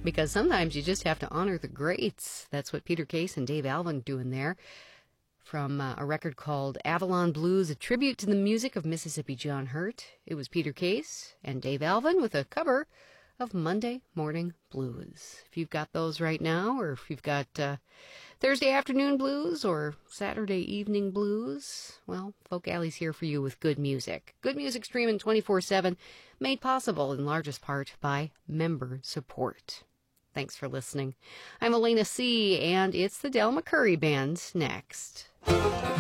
because sometimes you just have to honor the greats. That's what Peter Case and Dave Alvin doing there. From a record called Avalon Blues, a tribute to the music of Mississippi John Hurt. It was Peter Case and Dave Alvin with a cover of Monday Morning Blues. If you've got those right now, or if you've got Thursday afternoon blues or Saturday evening blues, well, Folk Alley's here for you with good music. Good music streaming 24/7, made possible in largest part by member support. Thanks for listening. I'm Elena C., and it's the Del McCurry Band next.